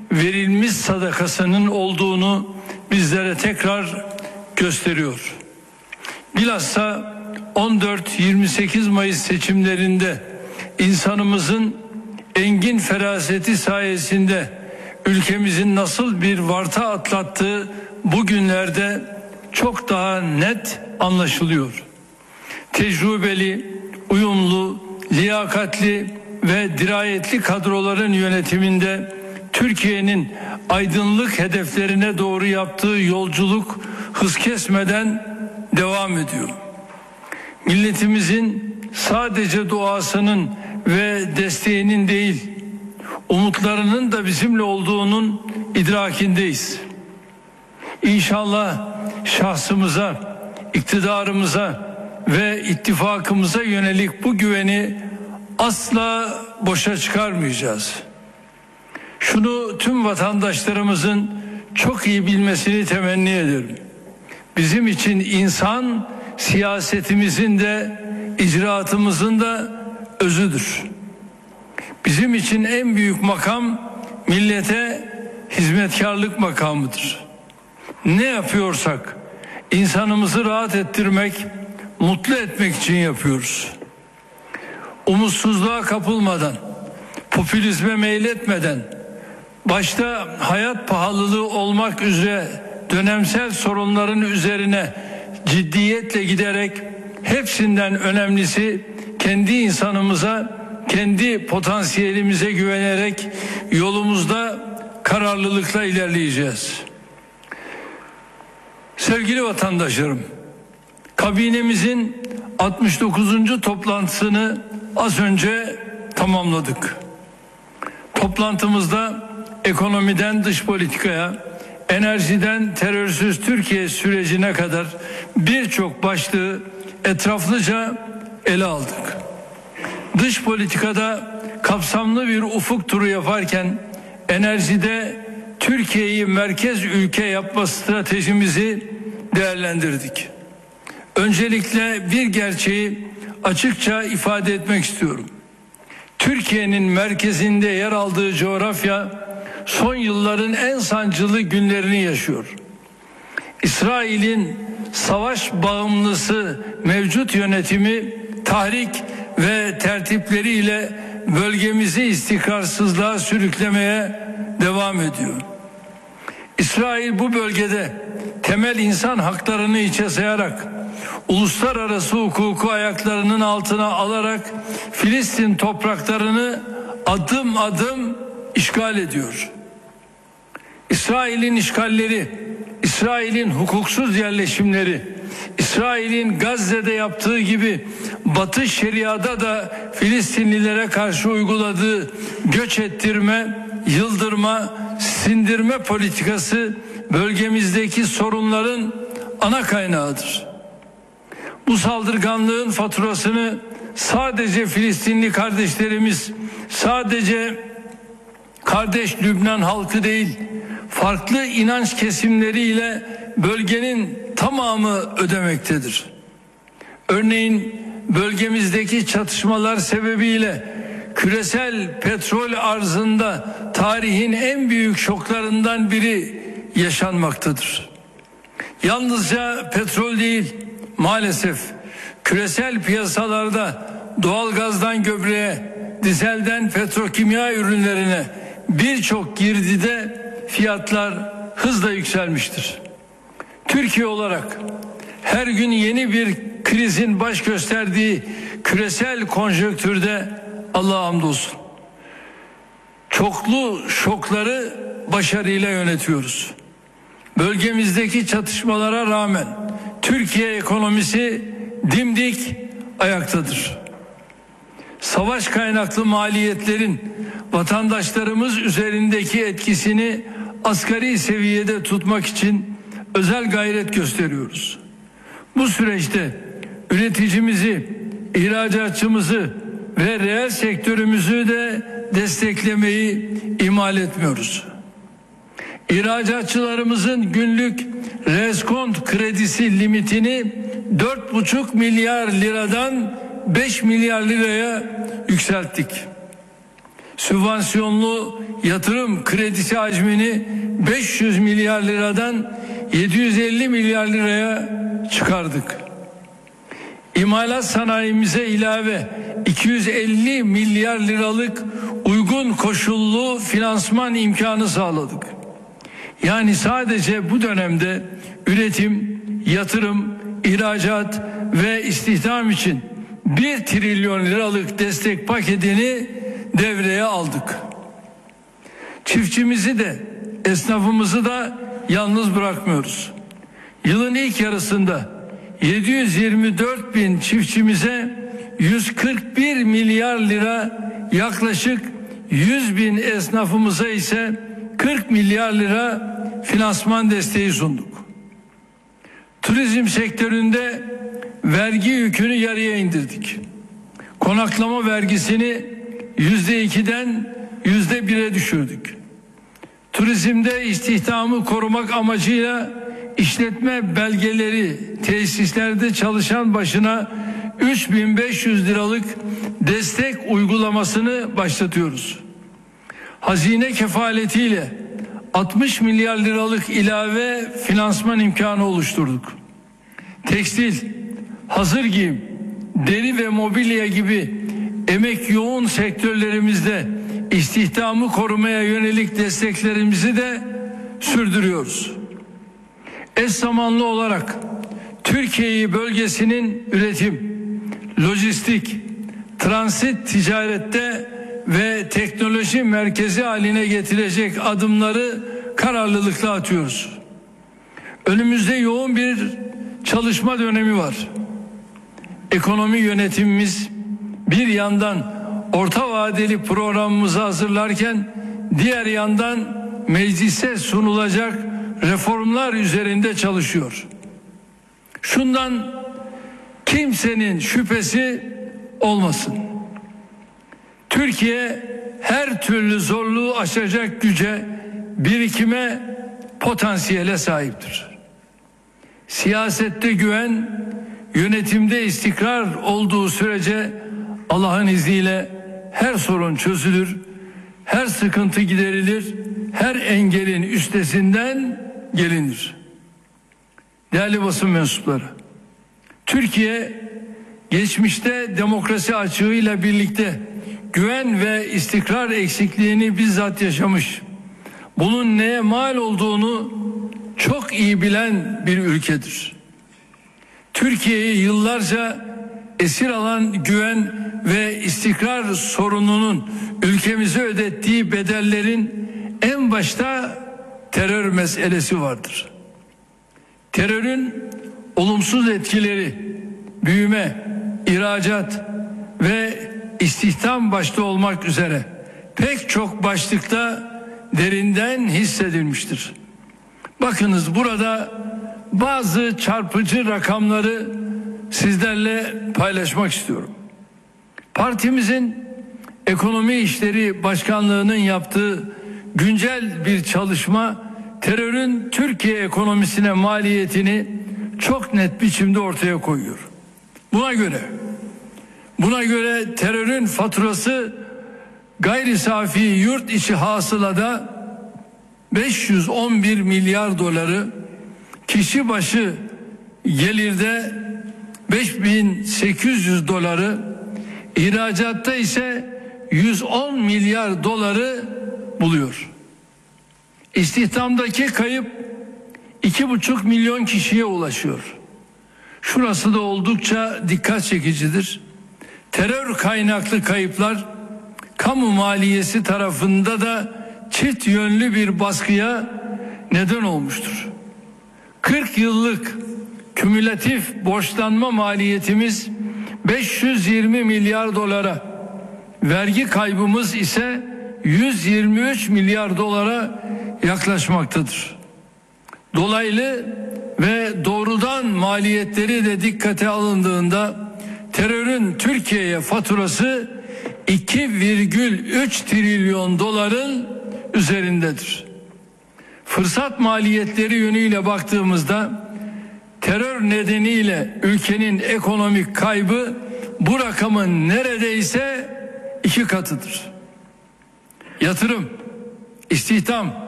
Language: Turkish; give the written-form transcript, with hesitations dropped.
verilmiş sadakasının olduğunu bizlere tekrar gösteriyor. Bilhassa 14-28 Mayıs seçimlerinde insanımızın engin feraseti sayesinde ülkemizin nasıl bir varta atlattığı bugünlerde çok daha net anlaşılıyor. Tecrübeli, uyumlu, liyakatli ve dirayetli kadroların yönetiminde Türkiye'nin aydınlık hedeflerine doğru yaptığı yolculuk hız kesmeden devam ediyor. Milletimizin sadece duasının ve desteğinin değil, umutlarının da bizimle olduğunun idrakindeyiz. İnşallah şahsımıza, iktidarımıza ve ittifakımıza yönelik bu güveni asla boşa çıkarmayacağız. Şunu tüm vatandaşlarımızın çok iyi bilmesini temenni ederim. Bizim için insan siyasetimizin de icraatımızın da özüdür. Bizim için en büyük makam millete hizmetkarlık makamıdır. Ne yapıyorsak insanımızı rahat ettirmek, mutlu etmek için yapıyoruz. Umutsuzluğa kapılmadan, popülizme meyletmeden, başta hayat pahalılığı olmak üzere dönemsel sorunların üzerine ciddiyetle giderek hepsinden önemlisi kendi insanımıza, kendi potansiyelimize güvenerek yolumuzda kararlılıkla ilerleyeceğiz. Sevgili vatandaşlarım, kabinemizin 69. toplantısını az önce tamamladık. Toplantımızda ekonomiden dış politikaya, enerjiden terörsüz Türkiye sürecine kadar birçok başlığı etraflıca ele aldık. Dış politikada kapsamlı bir ufuk turu yaparken enerjide Türkiye'yi merkez ülke yapma stratejimizi değerlendirdik. Öncelikle bir gerçeği açıkça ifade etmek istiyorum. Türkiye'nin merkezinde yer aldığı coğrafya son yılların en sancılı günlerini yaşıyor. İsrail'in savaş bağımlısı mevcut yönetimi tahrik ve tertipleriyle bölgemizi istikrarsızlığa sürüklemeye devam ediyor. İsrail bu bölgede temel insan haklarını içe sayarak, uluslararası hukuku ayaklarının altına alarak Filistin topraklarını adım adım işgal ediyor. İsrail'in işgalleri, İsrail'in hukuksuz yerleşimleri, İsrail'in Gazze'de yaptığı gibi Batı Şeria'da da Filistinlilere karşı uyguladığı göç ettirme, yıldırma, sindirme politikası bölgemizdeki sorunların ana kaynağıdır. Bu saldırganlığın faturasını sadece Filistinli kardeşlerimiz, sadece kardeş Lübnan halkı değil, farklı inanç kesimleriyle bölgenin tamamı ödemektedir. Örneğin bölgemizdeki çatışmalar sebebiyle küresel petrol arzında tarihin en büyük şoklarından biri yaşanmaktadır. Yalnızca petrol değil, maalesef küresel piyasalarda doğalgazdan gübreye, dizelden petrokimya ürünlerine birçok girdide fiyatlar hızla yükselmiştir. Türkiye olarak her gün yeni bir krizin baş gösterdiği küresel konjonktürde Allah'a hamdolsun çoklu şokları başarıyla yönetiyoruz. Bölgemizdeki çatışmalara rağmen Türkiye ekonomisi dimdik ayaktadır. Savaş kaynaklı maliyetlerin vatandaşlarımız üzerindeki etkisini asgari seviyede tutmak için özel gayret gösteriyoruz. Bu süreçte üreticimizi, ihracatçımızı ve reel sektörümüzü de desteklemeyi ihmal etmiyoruz. İhracatçılarımızın günlük reskont kredisi limitini 4,5 milyar liradan 5 milyar liraya yükselttik. sübvansiyonlu yatırım kredisi hacmini 500 milyar liradan 750 milyar liraya çıkardık. İmalat sanayimize ilave 250 milyar liralık uygun koşullu finansman imkanı sağladık. Yani sadece bu dönemde üretim, yatırım, ihracat ve istihdam için 1 trilyon liralık destek paketini devreye aldık. Çiftçimizi de esnafımızı da yalnız bırakmıyoruz. Yılın ilk yarısında 724 bin çiftçimize 141 milyar lira, yaklaşık 100 bin esnafımıza ise 40 milyar lira finansman desteği sunduk. Turizm sektöründe vergi yükünü yarıya indirdik. Konaklama vergisini %2'den %1'e düşürdük. Turizmde istihdamı korumak amacıyla işletme belgeleri tesislerde çalışan başına 3.500 liralık destek uygulamasını başlatıyoruz. Hazine kefaletiyle 60 milyar liralık ilave finansman imkanı oluşturduk. Tekstil, hazır giyim, deri ve mobilya gibi emek yoğun sektörlerimizde istihdamı korumaya yönelik desteklerimizi de sürdürüyoruz. Eş zamanlı olarak Türkiye'yi bölgesinin üretim, lojistik, transit ticarette ve teknoloji merkezi haline getirecek adımları kararlılıkla atıyoruz. Önümüzde yoğun bir çalışma dönemi var. Ekonomi yönetimimiz bir yandan orta vadeli programımızı hazırlarken diğer yandan meclise sunulacak reformlar üzerinde çalışıyor. Şundan kimsenin şüphesi olmasın. Türkiye her türlü zorluğu aşacak güce, birikime, potansiyele sahiptir. Siyasette güven, yönetimde istikrar olduğu sürece Allah'ın izniyle her sorun çözülür, her sıkıntı giderilir, her engelin üstesinden gelinir. Değerli basın mensupları, Türkiye geçmişte demokrasi açığıyla birlikte güven ve istikrar eksikliğini bizzat yaşamış, bunun neye mal olduğunu çok iyi bilen bir ülkedir. Türkiye'yi yıllarca esir alan güven ve istikrar sorununun ülkemize ödettiği bedellerin en başta terör meselesi vardır. Terörün olumsuz etkileri, büyüme, ihracat ve istihdam başta olmak üzere pek çok başlıkta derinden hissedilmiştir. Bakınız, burada bazı çarpıcı rakamları sizlerle paylaşmak istiyorum. Partimizin Ekonomi İşleri Başkanlığı'nın yaptığı güncel bir çalışma terörün Türkiye ekonomisine maliyetini çok net biçimde ortaya koyuyor. Buna göre terörün faturası gayri safi yurt içi hasılada 511 milyar doları, kişi başı gelirde 5.800 doları, ihracatta ise 110 milyar doları buluyor. İstihdamdaki kayıp 2,5 milyon kişiye ulaşıyor. Şurası da oldukça dikkat çekicidir. Terör kaynaklı kayıplar kamu maliyesi tarafında da çift yönlü bir baskıya neden olmuştur. 40 yıllık kümülatif borçlanma maliyetimiz 520 milyar dolara, vergi kaybımız ise 123 milyar dolara yaklaşmaktadır. Dolaylı ve doğrudan maliyetleri de dikkate alındığında terörün Türkiye'ye faturası 2,3 trilyon doların üzerindedir. Fırsat maliyetleri yönüyle baktığımızda terör nedeniyle ülkenin ekonomik kaybı bu rakamın neredeyse 2 katıdır. yatırım, istihdam,